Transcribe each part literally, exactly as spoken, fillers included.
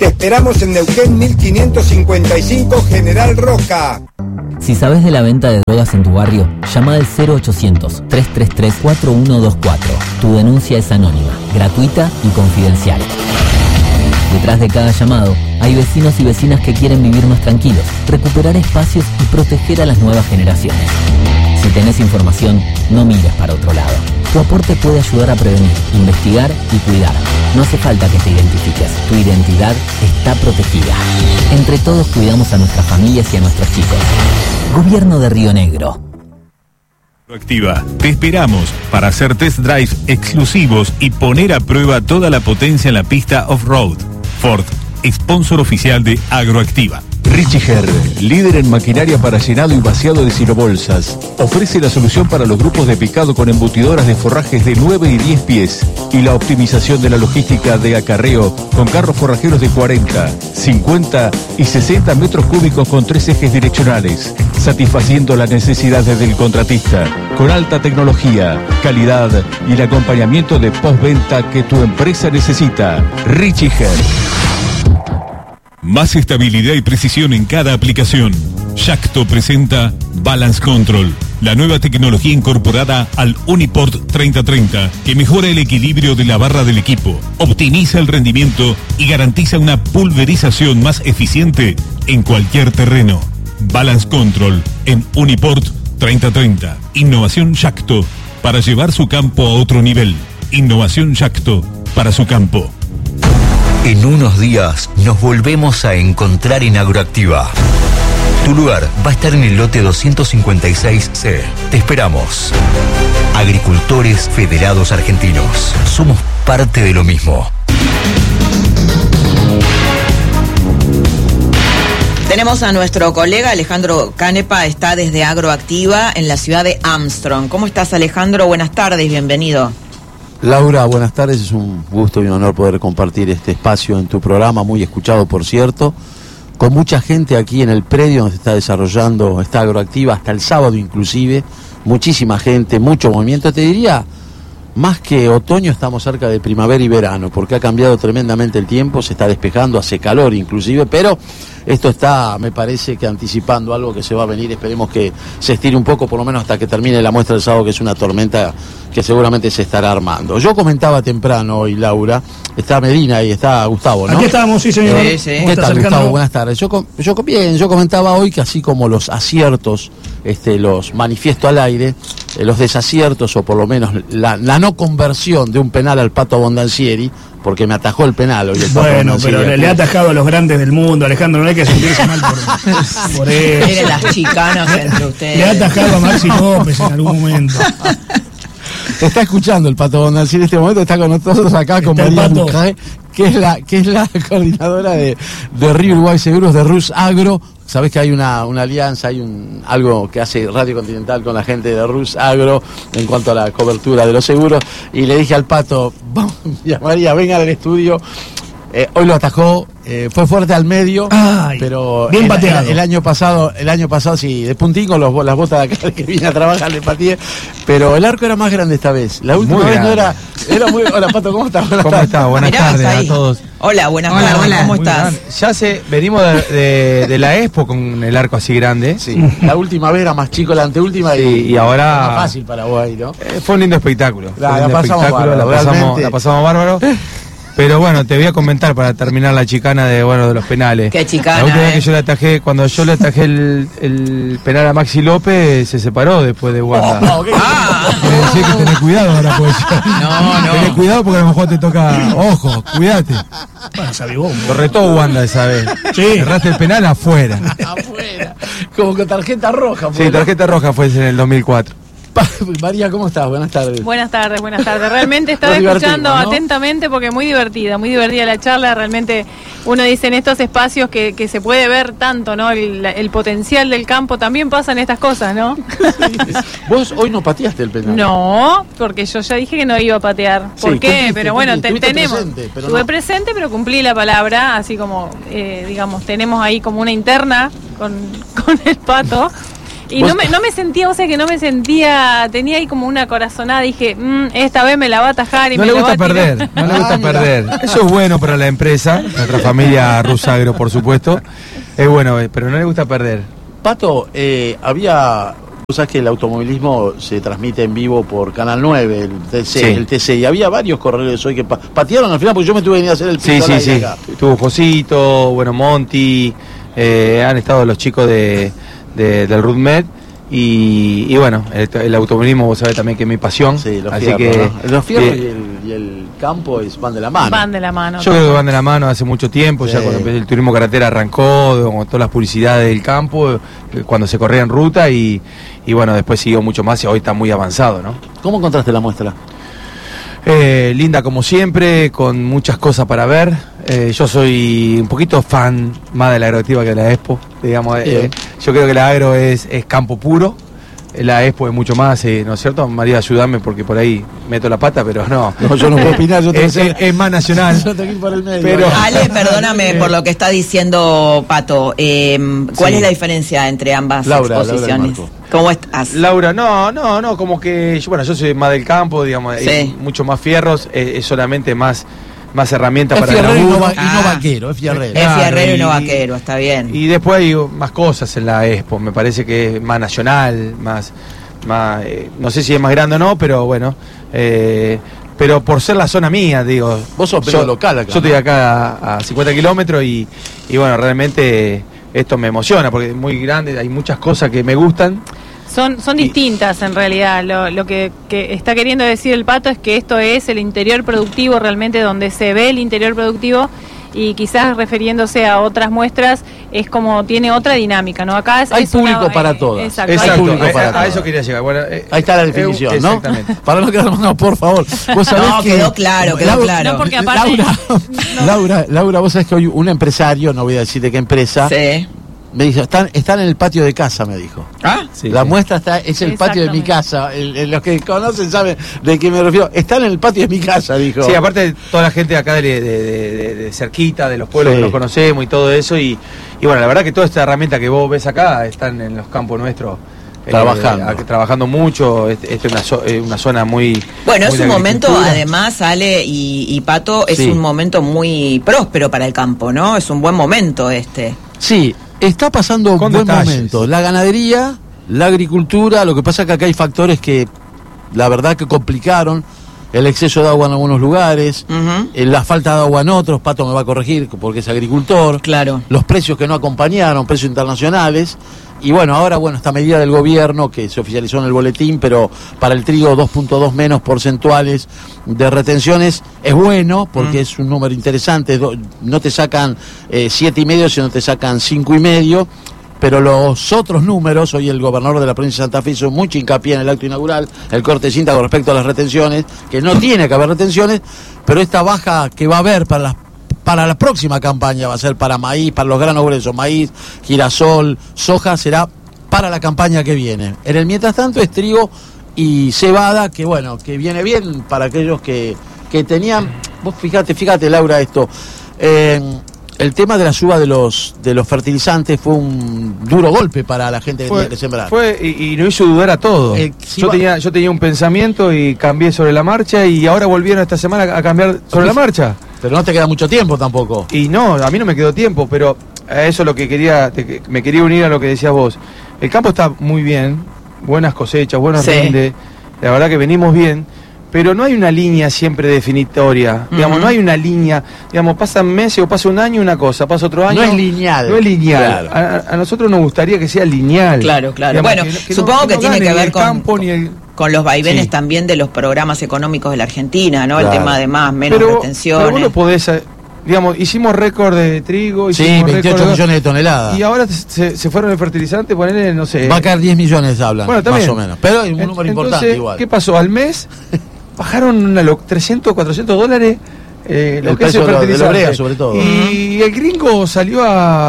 Te esperamos en Neuquén mil quinientos cincuenta y cinco General Roca. Si sabes de la venta de drogas en tu barrio, llama al cero ochocientos, tres tres tres, cuatro uno dos cuatro. Tu denuncia es anónima, gratuita y confidencial. Detrás de cada llamado, hay vecinos y vecinas que quieren vivir más tranquilos, recuperar espacios y proteger a las nuevas generaciones. Si tenés información, no mires para otro lado. Tu aporte puede ayudar a prevenir, investigar y cuidar. No hace falta que te identifiques. Tu identidad está protegida. Entre todos cuidamos a nuestras familias y a nuestros chicos. Gobierno de Río Negro. Agroactiva, te esperamos para hacer test drives exclusivos y poner a prueba toda la potencia en la pista off-road. Ford, sponsor oficial de Agroactiva. Richiger, líder en maquinaria para llenado y vaciado de silobolsas, ofrece la solución para los grupos de picado con embutidoras de forrajes de nueve y diez pies y la optimización de la logística de acarreo con carros forrajeros de cuarenta, cincuenta y sesenta metros cúbicos con tres ejes direccionales, satisfaciendo las necesidades del contratista, con alta tecnología, calidad y el acompañamiento de postventa que tu empresa necesita. Richiger. Más estabilidad y precisión en cada aplicación. Yacto presenta Balance Control, la nueva tecnología incorporada al Uniport treinta treinta que mejora el equilibrio de la barra del equipo, optimiza el rendimiento y garantiza una pulverización más eficiente en cualquier terreno. Balance Control en Uniport treinta treinta. Innovación Yacto para llevar su campo a otro nivel. Innovación Yacto para su campo. En unos días nos volvemos a encontrar en Agroactiva. Tu lugar va a estar en el lote doscientos cincuenta y seis C. Te esperamos. Agricultores Federados Argentinos. Somos parte de lo mismo. Tenemos a nuestro colega Alejandro Canepa, está desde Agroactiva en la ciudad de Armstrong. ¿Cómo estás, Alejandro? Buenas tardes, bienvenido. Laura, buenas tardes, es un gusto y un honor poder compartir este espacio en tu programa, muy escuchado por cierto, con mucha gente aquí en el predio donde se está desarrollando esta Agroactiva, hasta el sábado inclusive, muchísima gente, mucho movimiento, te diría, más que otoño estamos cerca de primavera y verano, porque ha cambiado tremendamente el tiempo, se está despejando, hace calor inclusive, pero esto está, me parece que anticipando algo que se va a venir, esperemos que se estire un poco, por lo menos hasta que termine la muestra del sábado, que es una tormenta que seguramente se estará armando. Yo comentaba temprano hoy, Laura, está Medina y está Gustavo, ¿no? Aquí estamos, sí señor. Sí, sí. ¿Qué tal, Gustavo? Buenas tardes. Yo, yo, bien, yo comentaba hoy que así como los aciertos, este, los manifiesto al aire, eh, los desaciertos, o por lo menos la, la no conversión de un penal al Pato Bondancieri, porque me atajó el penal hoy el Pato Bueno, Bondancieri, pero le, le ha atajado a los grandes del mundo, Alejandro, no hay que sentirse mal por, por eso. Miren las chicanas entre ustedes. Le ha atajado a Maxi López en algún momento. Te está escuchando el Pato Bondancieri en este momento, está con nosotros acá con Está el María Pato. Lujae, que es la, que es la coordinadora de, de Río Uruguay Seguros, de Rus Agro. Sabés que hay una, una alianza, hay un algo que hace Radio Continental con la gente de Rus Agro en cuanto a la cobertura de los seguros. Y le dije al Pato, vamos, María, venga al estudio. Eh, hoy lo atajó, eh, fue fuerte al medio, Ay, pero bien el, pateado. el, el año pasado, el año pasado sí, de puntín con los, las botas de acá que vine a trabajar le pateé, pero el arco era más grande esta vez. La última Muy vez grande. no era, era muy. Hola Pato, ¿cómo estás? Buenas ¿Cómo tardes. estás? Buenas Mirá, tardes ahí. a todos. Hola, buenas Hola, tardes, hola. ¿cómo Muy estás? grande. Ya se, venimos de, de, de la Expo con el arco así grande. Sí, la última vez era más chico, la anteúltima, Sí, y, y ahora- era más fácil para vos ahí, ¿no? Eh, fue un lindo espectáculo. Fue La- un la lindo pasamos espectáculo, bárbaro, la pasamos, realmente. la pasamos bárbaro. Pero bueno, te voy a comentar para terminar la chicana de bueno de los penales. Qué chicana, La última eh. vez que yo le atajé, cuando yo le atajé el, el penal a Maxi López, se separó después de Wanda. No, ¿qué? Ah, Me decía que tenés cuidado ahora, pues. No, no. Tenés cuidado porque a lo mejor te toca. Ojo, cuídate. Bueno, se avivó un Lo poco. retó Wanda esa vez. Sí. Erraste el penal afuera. Afuera, como con tarjeta roja. Sí, tarjeta roja fue en el dos mil cuatro. María, ¿cómo estás? Buenas tardes. Buenas tardes, buenas tardes. Realmente estaba Nos divertimos, escuchando ¿no? atentamente porque muy divertida, muy divertida la charla. Realmente uno dice en estos espacios que, que se puede ver tanto, ¿no? El, el potencial del campo, también pasan estas cosas, ¿no? Vos hoy no pateaste el penal. No, porque yo ya dije que no iba a patear. ¿Por Sí, qué? cumpliste, Pero bueno, te- cumpliste, tenemos. estuviste presente, pero Estuve no. presente, pero cumplí la palabra, así como, eh, digamos, tenemos ahí como una interna con, con el Pato. Y no me, no me sentía, o sea que no me sentía, tenía ahí como una corazonada, dije, mmm, esta vez me la va a atajar y no me le la gusta va a tirar. perder, no le gusta perder. Eso es bueno para la empresa, nuestra familia Rusagro, por supuesto. Es bueno, pero no le gusta perder. Pato, eh, había... Vos sabés que el automovilismo se transmite en vivo por Canal nueve, el T C, Sí. el T C, y había varios corredores hoy que pa patearon al final porque yo me tuve que venir a hacer el Sí, pito sí, al sí. aire acá. Tuvo Josito, bueno, Monty, eh, han estado los chicos de, de, del RUDMED. Y, y bueno, el, el automovilismo, vos sabés también que es mi pasión. Sí, los así fierros, que, ¿no? Los fierros eh, y, el, y el campo es, van de la mano. Van de la mano. Yo creo que van de la mano hace mucho tiempo, Sí. ya cuando empezó el turismo carretera arrancó, con todas las publicidades del campo, eh, cuando se corría en ruta y, y bueno, después siguió mucho más y hoy está muy avanzado, ¿no? ¿Cómo encontraste la muestra? Eh, linda como siempre, con muchas cosas para ver. Eh, yo soy un poquito fan más de la agroactiva que de la Expo, digamos. Eh, yo creo que la agro es, es campo puro. La Expo es mucho más, eh, ¿no es cierto? María, ayúdame porque por ahí meto la pata, pero no. No, yo no puedo opinar, yo tengo es, que ser- es- es más nacional. Yo tengo que ir por el medio. Pero- Ale, perdóname por lo que está diciendo Pato. Eh, ¿Cuál Sí. es la diferencia entre ambas Laura, exposiciones? Laura ¿Cómo estás? Laura, no, no, no, como que, yo, bueno, yo soy más del campo, digamos, Sí. hay mucho más fierros, eh, es solamente más, más herramientas Es para el fierrero y no, laburo. va- y no Ah. vaquero, es fierrero. Es Claro, fierrero y no y- vaquero, está bien. Y después hay más cosas en la Expo, me parece que es más nacional, más, más eh, no sé si es más grande o no, pero bueno, eh, pero por ser la zona mía, digo. Vos sos medio local acá, Yo estoy ¿no? acá a, a cincuenta kilómetros y, y bueno, realmente esto me emociona porque es muy grande, hay muchas cosas que me gustan. Son, son distintas en realidad. Lo, lo que, que está queriendo decir el Pato es que esto es el interior productivo, realmente donde se ve el interior productivo, y quizás refiriéndose a otras muestras es como tiene otra dinámica, ¿no? Acá es, Hay es una- público para eh, todas. Exacto. Hay Exacto, público a, para a- a todas. eso quería llegar. Bueno, eh, Ahí está la eh, definición, ¿no? exactamente. Para no quedarnos, no, por favor. Vos sabés No, que quedó claro, quedó Laura- claro. No, porque aparte- Laura, Laura, Laura, vos sabés que hoy un empresario, no voy a decir de qué empresa, Sí. me dijo, están, están en el patio de casa, me dijo. ¿Ah? Sí, la sí. muestra está, es el patio de mi Exactamente. casa. El- el- los que conocen saben de qué me refiero. Están en el patio de mi casa, dijo. Sí, aparte toda la gente acá de, de- de- de- de cerquita, de los pueblos Sí. que nos conocemos y todo eso. Y, y bueno, la verdad que toda esta herramienta que vos ves acá están en los campos nuestros. eh, Trabajando. a- trabajando mucho. Este, este es una, zo- eh, una zona muy. Bueno, muy es de un momento, agricultura. además, Ale y, y Pato, es Sí. un momento muy próspero para el campo, ¿no? Es un buen momento este. Sí, está pasando un Con buen detalles. momento. La ganadería, la agricultura, lo que pasa es que acá hay factores que la verdad que complicaron. El exceso de agua en algunos lugares, Ujú. eh, la falta de agua en otros, Pato me va a corregir porque es agricultor, Claro. los precios que no acompañaron, precios internacionales, y bueno, ahora bueno, esta medida del gobierno que se oficializó en el boletín, pero para el trigo dos punto dos menos porcentuales de retenciones, es bueno, porque Mm. es un número interesante, do- no te sacan eh, siete y medio, sino te sacan cinco y medio. Pero los otros números, hoy el gobernador de la provincia de Santa Fe hizo mucho hincapié en el acto inaugural, el corte de cinta con respecto a las retenciones, que no tiene que haber retenciones, pero esta baja que va a haber para la, para la próxima campaña va a ser para maíz, para los granos gruesos, maíz, girasol, soja, será para la campaña que viene. En el mientras tanto es trigo y cebada, que bueno, que viene bien para aquellos que, que tenían, vos fíjate, fíjate Laura esto, eh, el tema de la suba de los de los fertilizantes fue un duro golpe para la gente que Fue, tenía que sembrar. fue y, y nos hizo dudar a todos. Eh, sí, yo, va- tenía, yo tenía un pensamiento y cambié sobre la marcha y ahora volvieron esta semana a cambiar sobre la marcha. Pero no te queda mucho tiempo tampoco. Y no, a mí no me quedó tiempo, pero a eso es lo que quería, te- me quería unir a lo que decías vos. El campo está muy bien, buenas cosechas, buenos Sí. rinde, la verdad que venimos bien, pero no hay una línea siempre definitoria, digamos, Ujú. no hay una línea, digamos, pasan meses o pasa un año una cosa, pasa otro año. No es lineal. No es lineal. Claro. A, a nosotros nos gustaría que sea lineal. Claro, claro. Digamos, Bueno, que- que no- supongo que no tiene gane que ni ver el con, campo ni el... con los vaivenes Sí. también de los programas económicos de la Argentina, ¿no? El Claro. tema de más, menos pero, retenciones. pero vos no podés, eh, digamos, hicimos récord de trigo, Sí, hicimos veintiocho récord de- millones de toneladas. Y ahora se, se fueron el fertilizante, ponerle, no sé. Va a caer diez millones, hablan, Bueno, también. más o menos. Pero hay un En- número entonces, importante igual. ¿qué pasó? Al mes bajaron una lo- trescientos, cuatrocientos dólares eh, lo El que es precio el de lo- de la fertilizante. brea, sobre todo. Y el gringo salió a,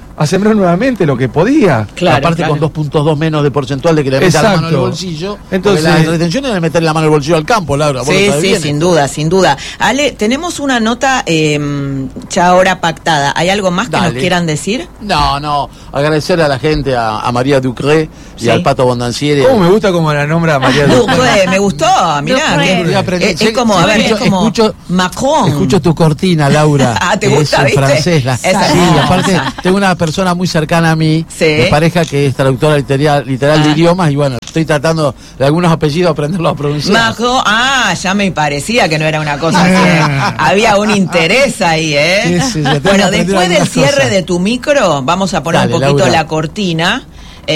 a sembrar nuevamente lo que podía. Claro, aparte claro. Con dos punto dos menos de porcentual de que le meta la mano en el bolsillo. Entonces la retención es de meterle la mano en el bolsillo al campo, Laura. Sí, sí, bien, sin esto. duda, sin duda. Ale, tenemos una nota eh, ya ahora pactada. ¿Hay algo más que Dale. nos quieran decir? No, no. Agradecerle a la gente, a, a María Ducré y sí. al Pato Bondancieri. ¿Cómo me gusta como la nombra María Ducré? Me gustó, mirá. Que, es, es como, a ver, escucho, es como escucho, Macron. Escucho tu cortina, Laura. Ah, ¿te gusta, es en francés. La, sí, aparte tengo una persona muy cercana a mí, sí. de pareja que es traductora literal, literal ah. de idiomas y bueno, estoy tratando de algunos apellidos aprenderlos a pronunciar. Macron, ah, ya me parecía que no era una cosa así. Había un interés ahí, ¿eh? Sí, sí, bueno, después del cierre cosas. de tu micro, vamos a poner Dale, un poquito Laura. la cortina.